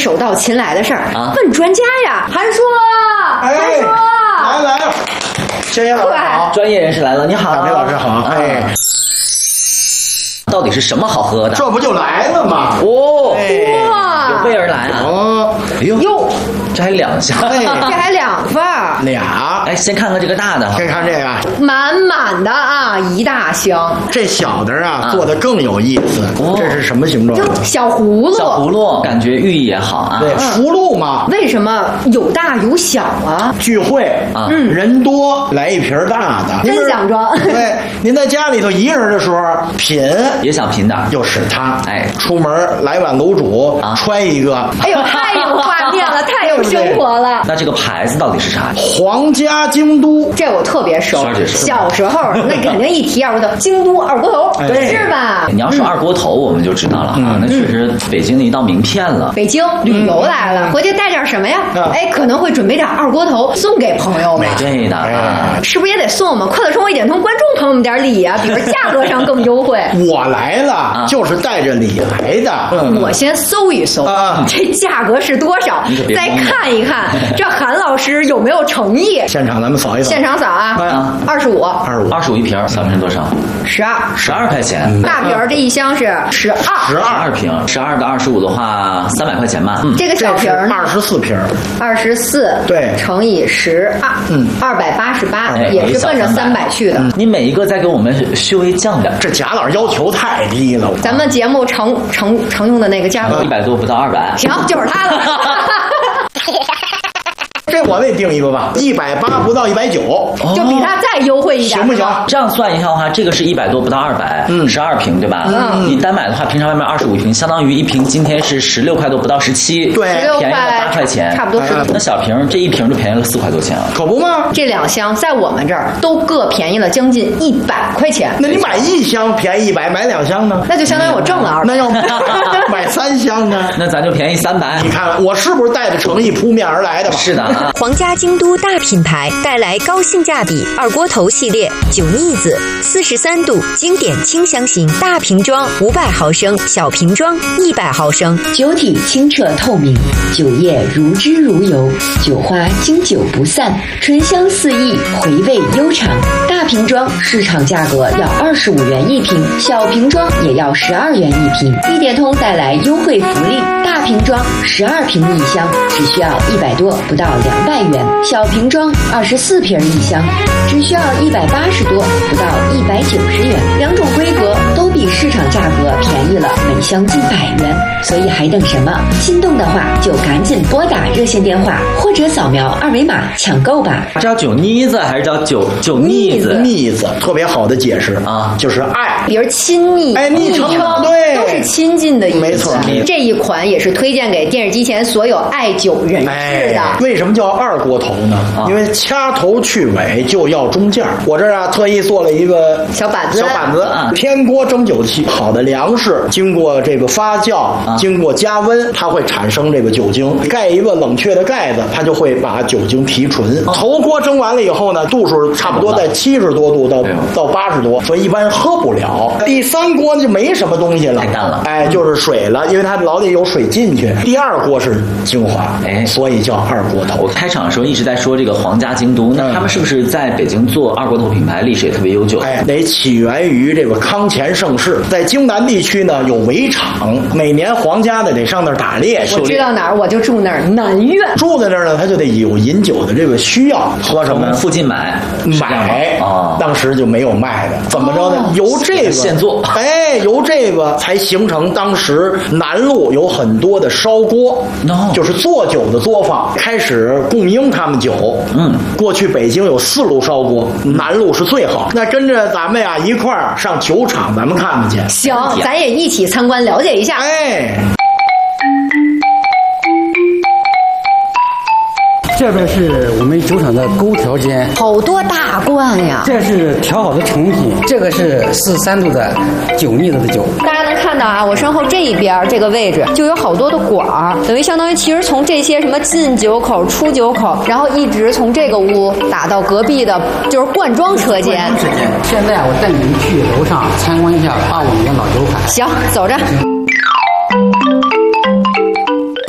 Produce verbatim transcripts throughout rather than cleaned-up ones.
手到擒来的事儿啊！问专家呀，韩叔，韩叔， 来来，谢谢老师好， 专业人士来了，你好， 大飞老师好，哎。 到底是什么好喝的？ 这不就来了吗？ 哦， 哇， 有备而来啊！ 哦， 哎呦哟，这还两箱， 这还两份儿， 俩。 哎，先看看这个大的， 先看这个， 满满的啊，一大箱。 这小的啊，做的更有意思。这是什么形状？ 小葫芦。 小葫芦，感觉寓意也好啊。 对，福禄嘛。 为什么有大有小啊？ 聚会啊，嗯，人多来一瓶大的， 分享装。 对，您在家里头一个人的时候品。 也想品点， 又是它， 哎， 出门来碗卤煮啊，揣一个， 哎呦，太有画面了，太有生活了。 那这个牌子到底是啥？ 皇家京都， 这我特别熟。小时候那肯定一提二锅头，京都二锅头，对，是吧？ 你要说二锅头，我们就知道了啊，那确实北京的一道名片了。 北京旅游来了，回去带点什么呀？哎，可能会准备点二锅头送给朋友们。 对的， 是不是也得送我们快乐生活一点通观众朋友们点礼啊？比如价格上更优惠。 我来了，啊、就是带着礼来的。 嗯、我先搜一搜，啊、这价格是多少？再看一看这韩老师有没有诚意。 现场咱们扫一扫。 现场扫啊，二十五， 二十五， 二十五一瓶，小瓶多少？ 十二， 十二块钱。 嗯、大瓶这一箱是十二， 十二瓶，十二到二十五的话，三百块钱吧。 嗯、这个小瓶二十四瓶， 二十四对， 乘以十二，嗯，二百八十八，也是奔着三百去的。 嗯、你每一个再给我们稍微降点， 这贾老师要求太低了。 咱们节目常常常用的那个价格， 一百多不到二百， 行，就是他的。 这我得定一个吧，一百八不到一百九， 就比它再优惠一点， 行不行？ 这样算一下的话，这个是一百多不到二百，嗯，十二瓶对吧？嗯，你单买的话，平常外面二十五瓶，相当于一瓶今天是十六块多不到十七， 对， 便宜了八块钱， 差不多是。 那小瓶这一瓶就便宜了四块多钱啊， 可不吗？ 这两箱在我们这儿都各便宜了将近一百块钱。 那你买一箱便宜一百，买两箱呢？ 那就相当于我挣了二百。 那要买三箱呢？ 那咱就便宜三百。 你看我是不是带着诚意扑面而来的吧？ 是的啊。 皇家京都大品牌带来高性价比二锅头系列酒腻子，四十三度经典清香型，大瓶装五百毫升，小瓶装一百毫升。 酒体清澈透明，酒液如脂如油，酒花经久不散，醇香四溢，回味悠长。大瓶装市场价格要二十五元一瓶，小瓶装也要十二元一瓶。一点通带来优惠福利，大瓶装十二瓶一箱，只需要一百多不到两百元。小瓶装二十四瓶一箱，只需要一百八十多，不到一百九十元。两种规格都比市场价格便宜了每箱近百元，所以还等什么？心动的话就赶紧拨打热线电话或者扫描二维码抢购吧。 叫酒妮子还是叫酒酒腻子？ 腻子特别好的解释啊，就是爱， 比如亲昵、 哎，昵称，对， 都是亲近的意思。 没错， 这一款也是推荐给电视机前所有爱酒人士的。 哎、为什么叫二锅头呢？啊、因为掐头去尾就要中间。我这儿啊特意做了一个小板子， 小板子，啊、天锅蒸酒器，好的粮食经过这个发酵，啊、经过加温，它会产生这个酒精。盖一个冷却的盖子，它就会把酒精提纯。啊、头锅蒸完了以后呢，度数差不多在七十多度到到八十多，所以一般人喝不了。第三锅就没什么东西了， 太淡了， 哎，就是水了，因为它老得有水进去。第二锅是精华，哎，所以叫二锅头。 我开场的时候一直在说这个皇家京都，那他们是不是在北京做二锅头品牌历史也特别悠久？ 哎，得起源于这个康乾盛世，在京南地区呢有围场，每年皇家的得上那儿打猎。 我知道哪儿，我就住那儿，南苑。 住在那儿呢，他就得有饮酒的这个需要，喝什么？ 附近买买啊， 当时就没有卖的，怎么着呢？ 哦、 由这个现做， 哎，由这个才形成当时南路有很多的烧锅， no. 就是做酒的作坊，开始供应他们酒。嗯，过去北京有四路烧锅，南路是最好。那跟着咱们呀一块儿上酒厂，咱们看看去。 行，咱也一起参观了解一下。 哎。 这边是我们酒厂的勾调间， 好多大罐呀！ 这是调好的成品，这个是四十三度的酒腻子的酒。 大家能看到啊，我身后这一边这个位置就有好多的管儿，等于相当于其实从这些什么进酒口、出酒口，然后一直从这个屋打到隔壁的，就是灌装车间。 车间。现在我带你们去楼上参观一下八五年老酒款。 行，走着。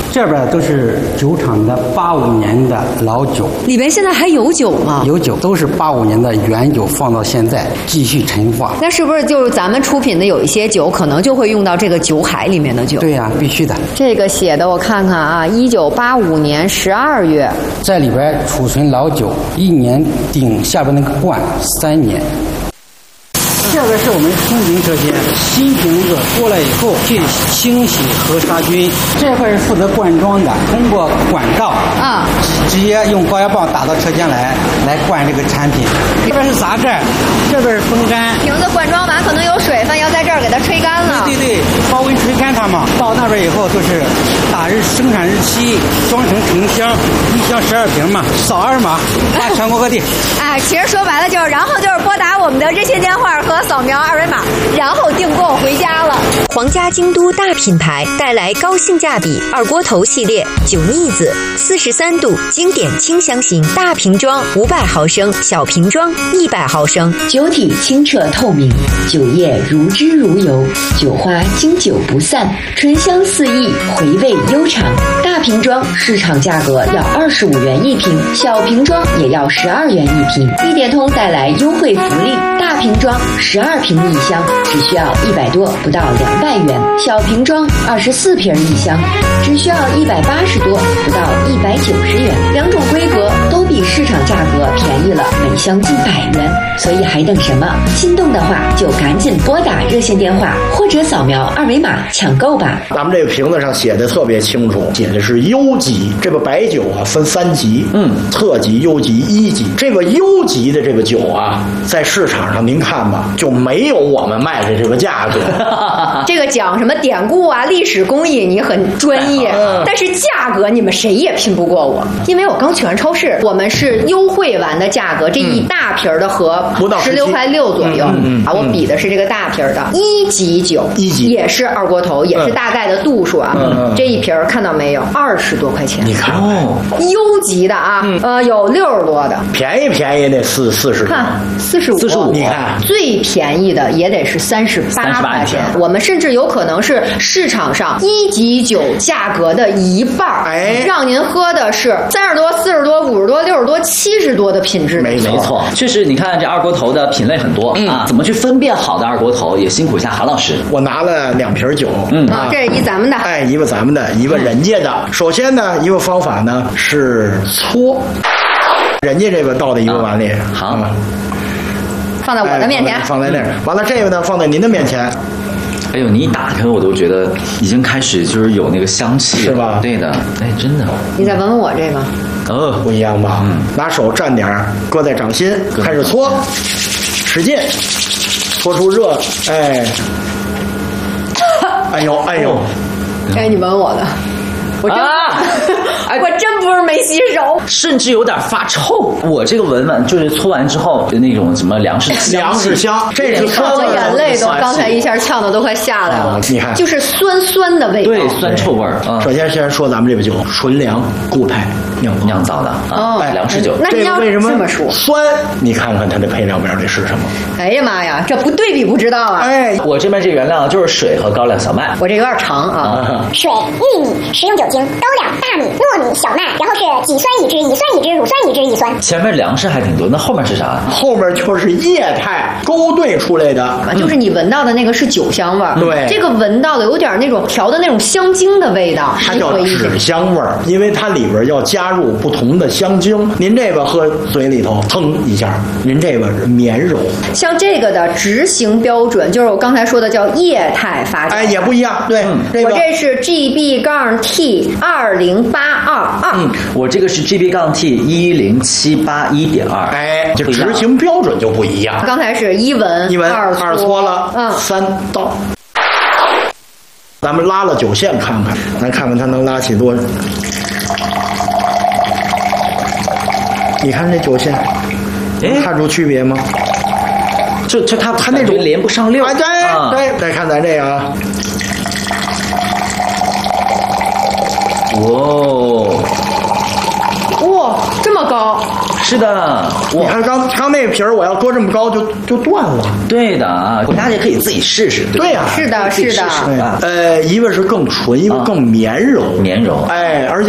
这边都是酒厂的八五年的老酒， 里边现在还有酒吗？ 有酒都是八五年的原酒，放到现在继续陈化。 那是不是就是咱们出品的有一些酒，可能就会用到这个酒海里面的酒？ 对呀、啊，必须的。 这个写的我看看啊，一九八五年十二月， 在里边储存老酒，一年顶下边那个罐三年。这个是我们空瓶车间，新瓶子过来以后去清洗和杀菌。这块是负责灌装的，通过管道啊， 直接用高压棒打到车间来，来灌这个产品。这边是砸盖，这边是风干。 瓶子灌装完可能有水分，要在这儿给它吹干了。 对对对，包围吹干它嘛。到那边以后就是打日生产日期，装成成箱，一箱十二瓶嘛，扫二维码发全国各地。 哎，其实说白了就是，然后就是拨打我们的热线电话和扫描二维码，然后订购回家了。 皇家京都大品牌带来高性价比二锅头系列酒腻子，四十三度经典清香型大瓶装五百毫升，小瓶装一百毫升。 酒体清澈透明，酒液如脂如油，酒花经久不散，醇香四溢，回味悠长。大瓶装市场价格要二十五元一瓶，小瓶装也要十二元一瓶。一点通带来优惠福利，大瓶装十二瓶一箱，只需要一百多，不到两百元；小瓶装二十四瓶一箱，只需要一百八十多，不到一百九十元。两种规格都比市场价格便宜了每箱近百元，所以还等什么？心动的话就赶紧拨打热线电话或者扫描二维码抢购吧。 咱们这个瓶子上写的特别清楚，写的是优级。这个白酒啊分三级，嗯，特级、优级、一级。这个优级的这个酒啊，在市场上您看吧，就没有我们卖的这个价格。 这个讲什么典故啊、历史工艺，你很专业， 嗯、 但是价格你们谁也拼不过我，因为我刚去完超市，我们是优惠完的价格，这一大瓶的盒十六块六左右、 嗯嗯、 啊，我比的是这个大瓶的一级酒， 一级也是二锅头，也是大概的度数啊， 嗯、 这一瓶看到没有，二十多块钱， 你看哦， 优级的啊，嗯、呃，有六十多的， 便宜便宜那四四十， 看四十五， 四十五， 你看最便宜的也得是三十八块钱，我们甚至有可能是市场上一级酒价格的一半， 哎， 让您喝的是三十多、四十多、五十多、六十多、七十多的品质， 没没错，确实，你看这二锅头的品类很多、嗯、啊，怎么去分辨好的二锅头，也辛苦一下韩老师。 我拿了两瓶酒， 嗯啊，这是一咱们的， 哎，一个咱们的，一个人家的。嗯、首先呢，一个方法呢是搓，人家这个倒在一个碗里， 啊、好。嗯放在我的面前， 哎、放在那儿。完了，这个呢放在您的面前。 哎呦，你一打开我都觉得已经开始就是有那个香气， 是吧？ 对的，哎，真的。 你再闻闻我这个， 呃，不一样吧？嗯，拿手蘸点儿，搁在掌心，开始搓，使劲，搓出热，哎，哎呦，哎呦， 哎，你闻我的。我真、啊哎、我真不是没洗手， 甚至有点发臭。我这个闻闻就是搓完之后的那种什么粮食香， 粮食香，这是看我眼泪都刚才一下呛的都快下来了。 啊、你看， 就是酸酸的味道， 对，酸臭味儿。 嗯、首先先说咱们这个酒，纯粮固态酿酿造的啊， 哦， 粮食酒。 那你要为什么这么说酸？你看看它的配料表里是什么？ 哎呀妈呀，这不对比不知道啊！ 哎， 我这边这原料就是水和高粱小麦， 我这有点长啊。 水、玉米、食用酒精、高粱、大米、糯米、小麦，然后是己酸乙酯、乙酸乙酯、乳酸乙酯、乙酸。 前面粮食还挺多，那后面是啥？ 后面就是液态勾兑出来的， 嗯、就是你闻到的那个是酒香味儿， 对， 这个闻到的有点那种调的那种香精的味道， 它叫脂香味儿，因为它里边要加入不同的香精。您这个喝嘴里头腾一下，您这个是绵柔。 像这个的执行标准，就是我刚才说的叫液态发酵， 哎，也不一样。对， 嗯这个、 我这是 G B 杠 T 二零八二二， 嗯，我这个是 G B 杠 T 一零七八一点二， 哎，就执行标准就不一样。 刚才是一闻一闻二二搓了， 嗯， 三倒。咱们拉了酒线看看，咱看看它能拉起多少。你看这酒线，能看出区别吗？ 就就它它那种连不上溜。 哎，对、 啊、 对，再看咱这个啊， 哇， 哇，这么高， 是的， 你看刚刚那个皮儿，我要搁这么高就就断了。 对的啊，大家也可以自己试试。 对呀， 是的，是的。 呃，一个是更纯，一个更绵柔， 绵柔。 哎，而且。